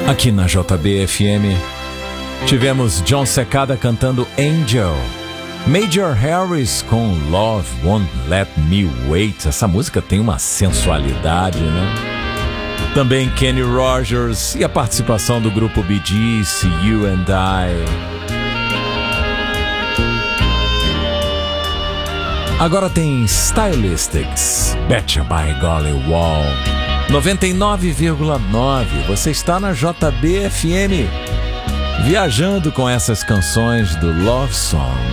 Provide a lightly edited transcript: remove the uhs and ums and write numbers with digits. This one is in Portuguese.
Aqui na JBFM, tivemos John Secada cantando Angel, Major Harris com Love Won't Let Me Wait. Essa música tem uma sensualidade, né? Também Kenny Rogers e a participação do grupo Bee Gees, You and I. Agora tem Stylistics, Betcha by Golly Wall. 99,9. Você está na JBFM, viajando com essas canções do Love Song.